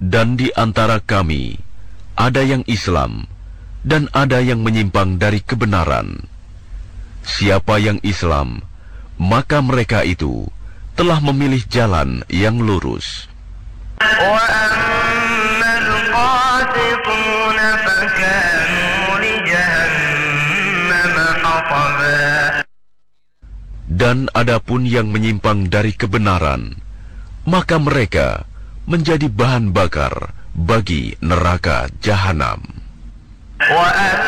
Dan di antara kami ada yang Islam dan ada yang menyimpang dari kebenaran. Siapa yang Islam, maka mereka itu telah memilih jalan yang lurus. Dan adapun yang menyimpang dari kebenaran, maka mereka menjadi bahan bakar bagi neraka jahanam.